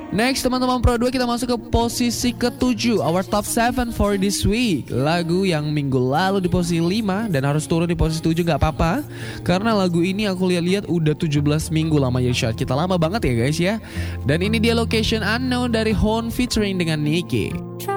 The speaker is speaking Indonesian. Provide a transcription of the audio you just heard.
Next teman-teman Pro 2, kita masuk ke posisi ke-7, our top 7 for this week. Lagu yang minggu lalu di posisi 5 dan harus turun di posisi 7 gak apa-apa, karena lagu ini aku lihat-lihat udah 17 minggu lamanya chart. Kita lama banget ya guys ya. Dan ini dia Location Unknown dari Hone featuring dengan Nicki.